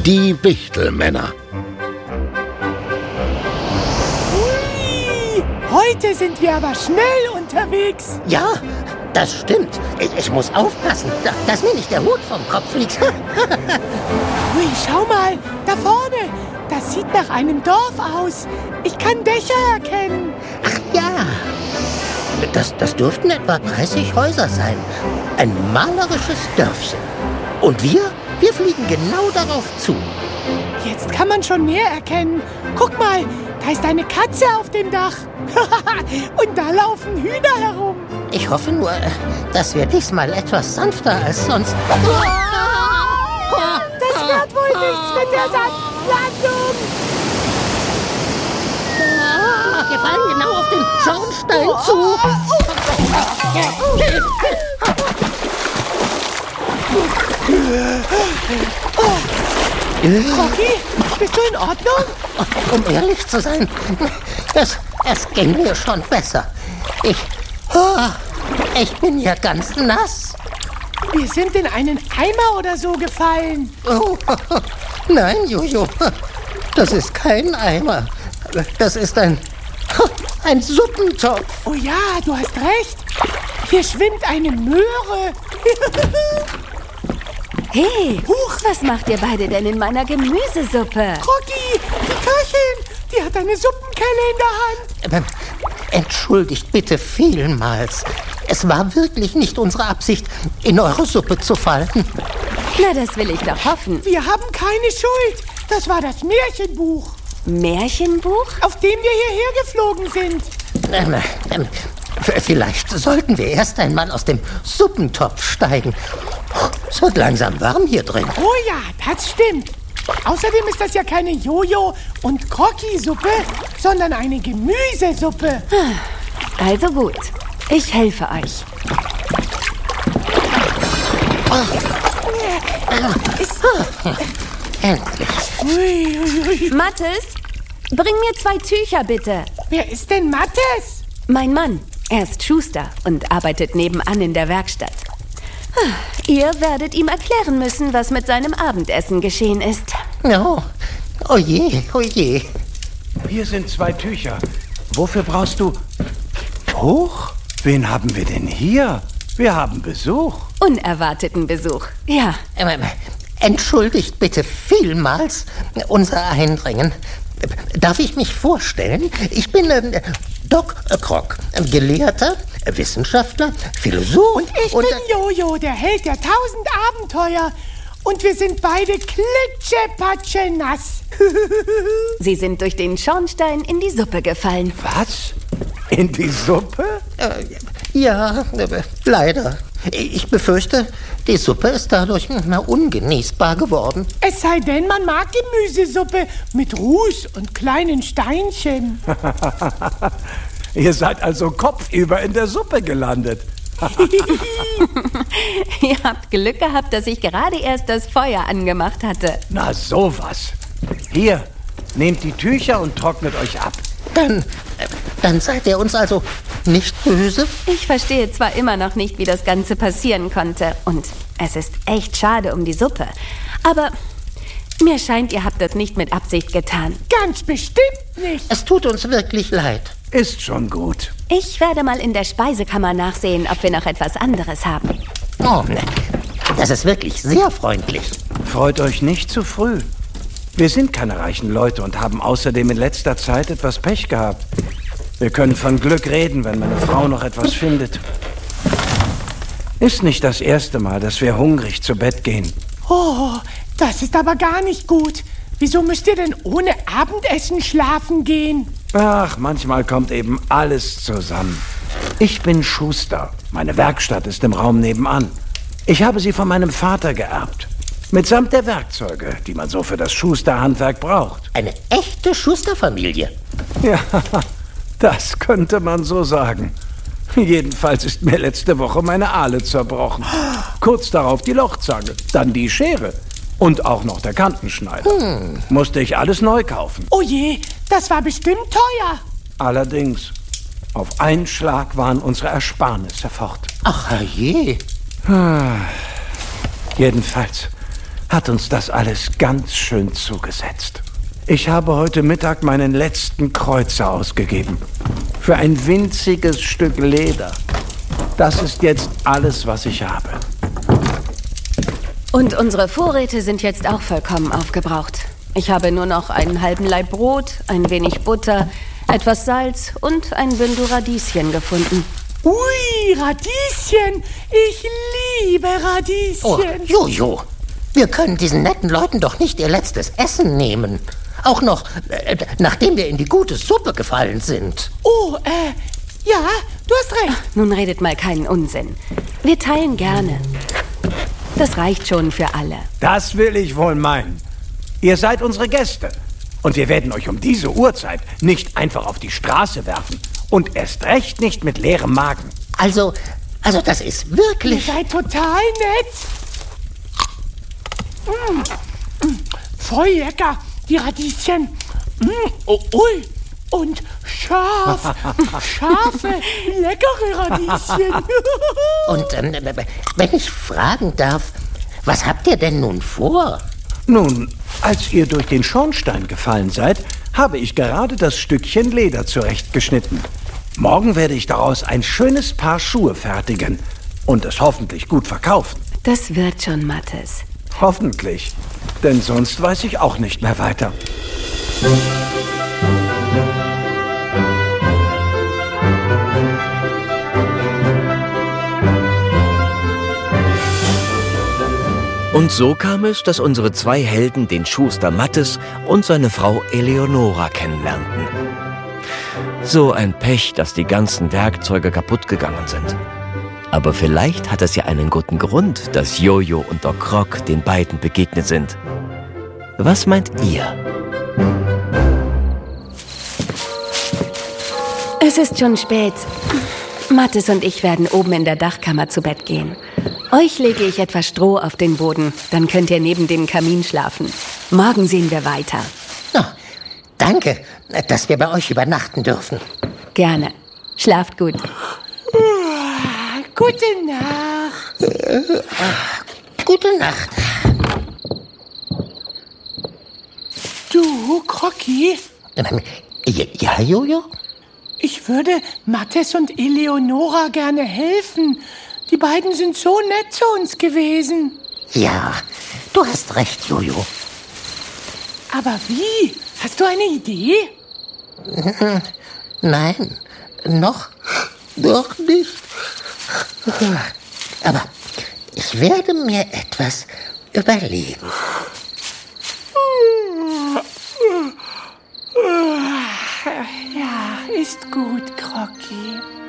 Die Wichtelmänner. Ui, heute sind wir aber schnell unterwegs. Ja, das stimmt. Ich muss aufpassen, dass mir nicht der Hut vom Kopf fliegt. Ui, schau mal, da vorne. Das sieht nach einem Dorf aus. Ich kann Dächer erkennen. Ach ja, das dürften etwa 30 Häuser sein. Ein malerisches Dörfchen. Und wir fliegen genau darauf zu. Jetzt kann man schon mehr erkennen. Guck mal, da ist eine Katze auf dem Dach. Und da laufen Hühner herum. Ich hoffe nur, dass wir diesmal etwas sanfter als sonst. Das wird wohl nichts mit der Sandlandung. Wir fallen genau auf den Schornstein zu. Rocky, bist du in Ordnung? Um ehrlich zu sein, es ging mir schon besser. Ich bin ja ganz nass. Wir sind in einen Eimer oder so gefallen. Oh, nein, Jojo, das ist kein Eimer. Das ist ein Suppentopf. Oh ja, du hast recht. Hier schwimmt eine Möhre. Hey, was macht ihr beide denn in meiner Gemüsesuppe? Rocky, die Köchin, die hat eine Suppenkelle in der Hand. Entschuldigt bitte vielmals. Es war wirklich nicht unsere Absicht, in eure Suppe zu fallen. Na, das will ich doch hoffen. Wir haben keine Schuld. Das war das Märchenbuch, Märchenbuch? auf dem wir hierher geflogen sind. Vielleicht sollten wir erst einmal aus dem Suppentopf steigen. Es wird langsam warm hier drin. Oh ja, das stimmt. Außerdem ist das ja keine Jojo- und Crocky-Suppe, sondern eine Gemüsesuppe. Also gut, ich helfe euch. Endlich. Ui, ui, ui. Mathis, bring mir 2 Tücher bitte. Wer ist denn Mathis? Mein Mann, er ist Schuster und arbeitet nebenan in der Werkstatt. Ihr werdet ihm erklären müssen, was mit seinem Abendessen geschehen ist. Oh je, oh je. Hier sind 2 Tücher. Wofür brauchst du... Huch, wen haben wir denn hier? Wir haben Besuch. Unerwarteten Besuch, ja. Entschuldigt bitte vielmals unser Eindringen. Darf ich mich vorstellen? Ich bin Doc Croc, Gelehrter, Wissenschaftler, Philosoph. Und ich bin Jojo, der Held der 1000 Abenteuer. Und wir sind beide klitsche nass. Sie sind durch den Schornstein in die Suppe gefallen. Was? In die Suppe? Ja, leider. Ich befürchte, die Suppe ist dadurch ungenießbar geworden. Es sei denn, man mag Gemüsesuppe mit Ruß und kleinen Steinchen. Ihr seid also kopfüber in der Suppe gelandet. Ihr habt Glück gehabt, dass ich gerade erst das Feuer angemacht hatte. Na sowas. Hier, nehmt die Tücher und trocknet euch ab. Dann seid ihr uns also nicht böse? Ich verstehe zwar immer noch nicht, wie das Ganze passieren konnte. Und es ist echt schade um die Suppe. Aber mir scheint, ihr habt das nicht mit Absicht getan. Ganz bestimmt nicht. Es tut uns wirklich leid. Ist schon gut. Ich werde mal in der Speisekammer nachsehen, ob wir noch etwas anderes haben. Oh, das ist wirklich sehr freundlich. Freut euch nicht zu früh. Wir sind keine reichen Leute und haben außerdem in letzter Zeit etwas Pech gehabt. Wir können von Glück reden, wenn meine Frau noch etwas findet. Ist nicht das erste Mal, dass wir hungrig zu Bett gehen. Oh, das ist aber gar nicht gut. Wieso müsst ihr denn ohne Abendessen schlafen gehen? Ach, manchmal kommt eben alles zusammen. Ich bin Schuster. Meine Werkstatt ist im Raum nebenan. Ich habe sie von meinem Vater geerbt. Mitsamt der Werkzeuge, die man so für das Schusterhandwerk braucht. Eine echte Schusterfamilie. Ja, das könnte man so sagen. Jedenfalls ist mir letzte Woche meine Ahle zerbrochen. Kurz darauf die Lochzange, dann die Schere und auch noch der Kantenschneider. Musste ich alles neu kaufen. Oh je, das war bestimmt teuer. Allerdings, auf einen Schlag waren unsere Ersparnisse fort. Ach je. Jedenfalls hat uns das alles ganz schön zugesetzt. Ich habe heute Mittag meinen letzten Kreuzer ausgegeben. Für ein winziges Stück Leder. Das ist jetzt alles, was ich habe. Und unsere Vorräte sind jetzt auch vollkommen aufgebraucht. Ich habe nur noch einen halben Laib Brot, ein wenig Butter, etwas Salz und ein Bündel Radieschen gefunden. Ui, Radieschen. Ich liebe Radieschen. Oh, Jojo, wir können diesen netten Leuten doch nicht ihr letztes Essen nehmen. Auch noch, nachdem wir in die gute Suppe gefallen sind. Oh, ja, du hast recht. Nun redet mal keinen Unsinn. Wir teilen gerne. Das reicht schon für alle. Das will ich wohl meinen. Ihr seid unsere Gäste. Und wir werden euch um diese Uhrzeit nicht einfach auf die Straße werfen. Und erst recht nicht mit leerem Magen. Also das ist Ihr wirklich... seid total nett. Voll lecker, die Radieschen. Oh, ui. Und scharf. Scharfe, leckere Radieschen. Und wenn ich fragen darf, was habt ihr denn nun vor? Nun, als ihr durch den Schornstein gefallen seid, habe ich gerade das Stückchen Leder zurechtgeschnitten. Morgen werde ich daraus ein schönes Paar Schuhe fertigen und es hoffentlich gut verkaufen. Das wird schon, Mathis. Hoffentlich, denn sonst weiß ich auch nicht mehr weiter. Und so kam es, dass unsere zwei Helden den Schuster Mathis und seine Frau Eleonora kennenlernten. So ein Pech, dass die ganzen Werkzeuge kaputt gegangen sind. Aber vielleicht hat es ja einen guten Grund, dass Jojo und Doc Croc den beiden begegnet sind. Was meint ihr? Es ist schon spät. Mathis und ich werden oben in der Dachkammer zu Bett gehen. Euch lege ich etwas Stroh auf den Boden, dann könnt ihr neben dem Kamin schlafen. Morgen sehen wir weiter. Oh, danke, dass wir bei euch übernachten dürfen. Gerne. Schlaft gut. Gute Nacht. Gute Nacht. Du, Crocky, Ja, Jojo? ich würde Mathis und Eleonora gerne helfen. Die beiden sind so nett zu uns gewesen. Ja, du hast recht, Jojo. Aber wie? Hast du eine Idee? Nein, noch nicht. Aber ich werde mir etwas überlegen. Ja, ist gut, Crocky.